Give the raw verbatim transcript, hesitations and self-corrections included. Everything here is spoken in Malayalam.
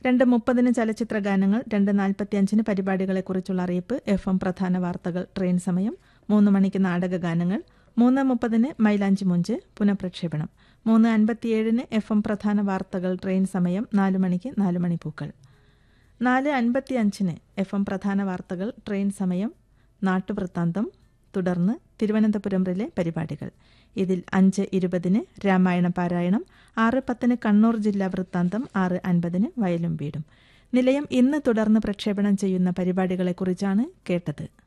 രണ്ട് മുപ്പതിന് ചലച്ചിത്ര ഗാനങ്ങൾ, രണ്ട് നാൽപ്പത്തിയഞ്ചിന് പരിപാടികളെക്കുറിച്ചുള്ള അറിയിപ്പ്, എഫ് എം പ്രധാന വാർത്തകൾ, ട്രെയിൻ സമയം, മൂന്ന് മണിക്ക് നാടക ഗാനങ്ങൾ, മൂന്ന് മുപ്പതിന് മൈലാഞ്ചി മുഞ്ച് പുനഃപ്രക്ഷേപണം, മൂന്ന് അൻപത്തിയേഴിന് എഫ് എം പ്രധാന വാർത്തകൾ, ട്രെയിൻ സമയം, നാല് മണിക്ക് നാല് മണിപ്പൂക്കൾ, നാല് അൻപത്തിയഞ്ചിന് എഫ് എം പ്രധാന വാർത്തകൾ, ട്രെയിൻ സമയം, നാട്ടുവൃത്താന്തം, തുടർന്ന് തിരുവനന്തപുരം റിലെ പരിപാടികൾ. ഇതിൽ അഞ്ച് ഇരുപതിന് രാമായണ പാരായണം, ആറ് പത്തിന് കണ്ണൂർ ജില്ലാ വൃത്താന്തം, ആറ് അൻപതിന് വയലും വീടും. നിലയം ഇന്ന് തുടർന്ന് പ്രക്ഷേപണം ചെയ്യുന്ന പരിപാടികളെക്കുറിച്ചാണ് കേട്ടത്.